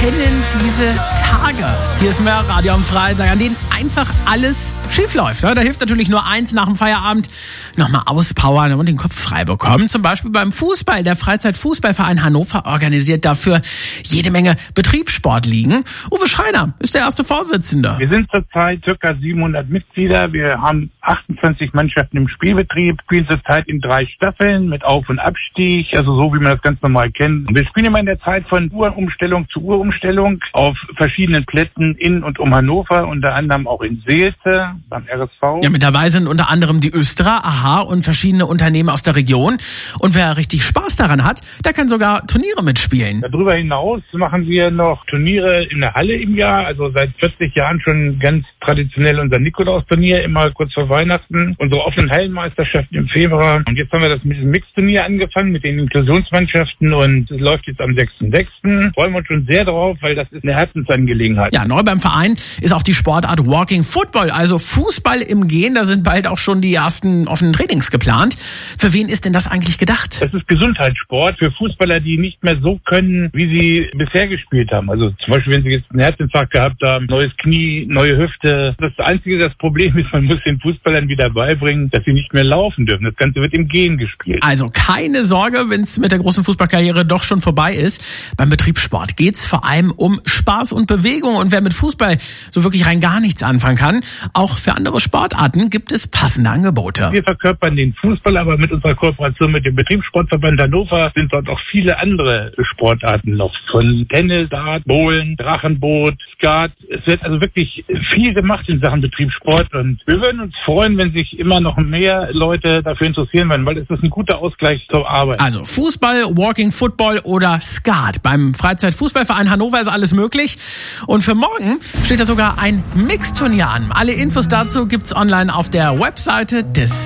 kennen diese Tage. Hier ist mehr Radio am Freitag, an denen einfach alles schief läuft. Da hilft natürlich nur eins: nach dem Feierabend nochmal auspowern und den Kopf frei bekommen. Zum Beispiel beim Fußball. Der Freizeitfußballverein Hannover organisiert dafür jede Menge Betriebssportligen. Uwe Schreiner ist der erste Vorsitzende. Wir sind zurzeit ca. 700 Mitglieder. Wir haben 28 Mannschaften im Spielbetrieb, spielen zurzeit in 3 Staffeln mit Auf- und Abstieg, also so wie man das ganz normal kennt. Wir spielen immer in der Zeit von Uhrumstellung zu Uhrumstellung auf verschiedenen Plätzen in und um Hannover, unter anderem auch in Seelze beim RSV. Ja, mit dabei sind unter anderem die Östra, AHA und verschiedene Unternehmen aus der Region. Und wer richtig Spaß daran hat, der kann sogar Turniere mitspielen. Darüber hinaus machen wir noch Turniere in der Halle im Jahr, also seit 40 Jahren schon ganz traditionell unser Nikolaus-Turnier, immer kurz vor Weihnachten. Unsere offenen Hallenmeisterschaften im Februar. Und jetzt haben wir das mit dem Mixturnier angefangen, mit den Inklusionsmannschaften, und es läuft jetzt am 6.6. Freuen wir uns schon sehr drauf, weil das ist eine Herzensangelegenheit. Ja, neu beim Verein ist auch die Sportart Walking Football, also Fußball im Gehen. Da sind bald auch schon die ersten offenen Trainings geplant. Für wen ist denn das eigentlich gedacht? Das ist Gesundheitssport für Fußballer, die nicht mehr so können, wie sie bisher gespielt haben. Also zum Beispiel, wenn sie jetzt einen Herzinfarkt gehabt haben, neues Knie, neue Hüfte. Das einzige, das Problem ist, man muss den Fußballern wieder beibringen, dass sie nicht mehr laufen dürfen. Das Ganze wird im Gehen gespielt. Also keine Sorge, wenn es mit der großen Fußballkarriere doch schon vorbei ist. Beim Betriebssport geht's vor allem um Spaß und Bewegung. Und wer mit Fußball so wirklich rein gar nichts anfangen kann, auch für andere Sportarten gibt es passende Angebote. Wir verkörpern den Fußball, aber mit unserer Kooperation mit dem Betriebssportverband Hannover sind dort auch viele andere Sportarten noch. Von Tennis, Dart, Bowlen, Drachenboot, Skat. Es wird also wirklich viel gemacht in Sachen Betriebssport. Und wir würden uns freuen, wenn sich immer noch mehr Leute dafür interessieren werden, weil es ist ein guter Ausgleich zur Arbeit. Also Fußball, Walking Football oder Skat. Beim Freizeitfußballverein Hannover ist alles möglich. Und für morgen steht da sogar ein Mixturnier an. Alle Infos dazu gibt's online auf der Webseite des